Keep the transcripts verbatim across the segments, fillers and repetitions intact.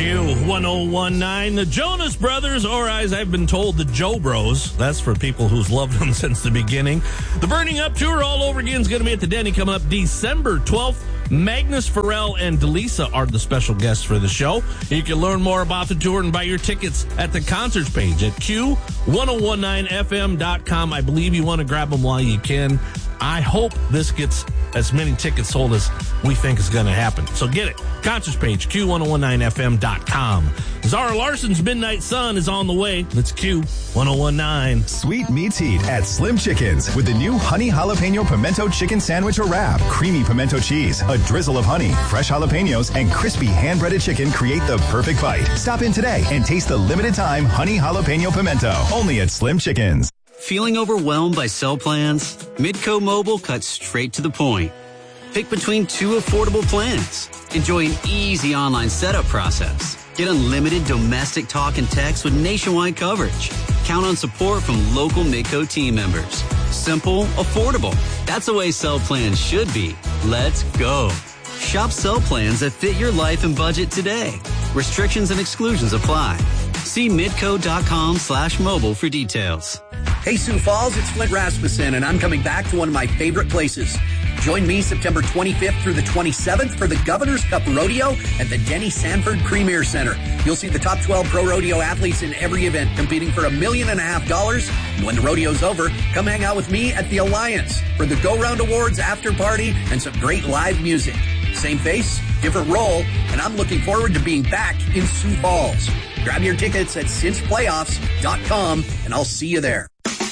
Q one oh one nine, the Jonas Brothers, or as I've been told, the Joe Bros. That's for people who's loved them since the beginning. The Burning Up Tour all over again is going to be at the Denny coming up December twelfth. Magnus Pharrell and Delisa are the special guests for the show. You can learn more about the tour and buy your tickets at the concerts page at Q one oh one nine F M dot com. I believe you want to grab them while you can. I hope this gets as many tickets sold as we think is going to happen. So get it. Concerts page, Q one oh one nine F M dot com. Zara Larson's Midnight Sun is on the way. It's Q one oh one nine. Sweet meets heat at Slim Chickens with the new Honey Jalapeno Pimento Chicken Sandwich or Wrap. Creamy pimento cheese, a drizzle of honey, fresh jalapenos, and crispy hand-breaded chicken create the perfect bite. Stop in today and taste the limited time Honey Jalapeno Pimento. Only at Slim Chickens. Feeling overwhelmed by cell plans? Midco Mobile cuts straight to the point. Pick between two affordable plans. Enjoy an easy online setup process. Get unlimited domestic talk and text with nationwide coverage. Count on support from local Midco team members. Simple, affordable. That's the way cell plans should be. Let's go. Shop cell plans that fit your life and budget today. Restrictions and exclusions apply. See midco.com slash mobile for details. Hey, Sioux Falls, it's Flint Rasmussen, and I'm coming back to one of my favorite places. Join me September twenty-fifth through the twenty-seventh for the Governor's Cup Rodeo at the Denny Sanford Premier Center. You'll see the top twelve pro rodeo athletes in every event competing for a million and a half dollars. And when the rodeo's over, come hang out with me at the Alliance for the Go Round Awards after party and some great live music. Same face, different role, and I'm looking forward to being back in Sioux Falls. Grab your tickets at cinch playoffs dot com, and I'll see you there.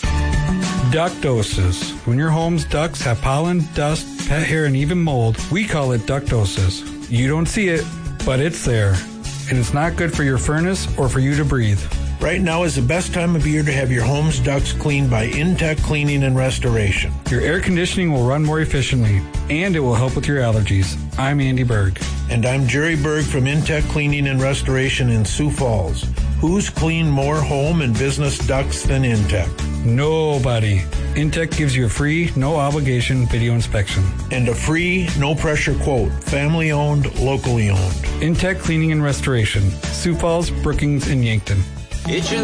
Ductosis. When your home's ducts have pollen, dust, pet hair, and even mold, we call it ductosis. You don't see it, but it's there. And it's not good for your furnace or for you to breathe. Right now is the best time of year to have your home's ducts cleaned by Intech Cleaning and Restoration. Your air conditioning will run more efficiently, and it will help with your allergies. I'm Andy Berg. And I'm Jerry Berg from Intech Cleaning and Restoration in Sioux Falls. Who's cleaned more home and business ducts than Intech? Nobody. Intech gives you a free, no obligation video inspection. And a free, no pressure quote. Family owned, locally owned. Intech Cleaning and Restoration. Sioux Falls, Brookings, and Yankton. It's